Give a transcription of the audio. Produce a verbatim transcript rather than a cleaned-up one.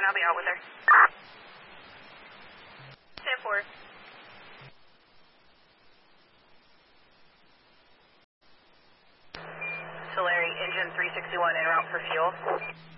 I'll be out with her. ten four. Tulare, engine three sixty-one en route for fuel.